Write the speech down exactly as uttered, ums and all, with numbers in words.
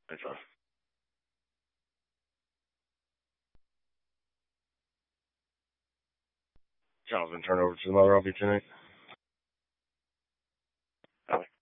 Thanks, man. Child's been turned over to the mother of you tonight.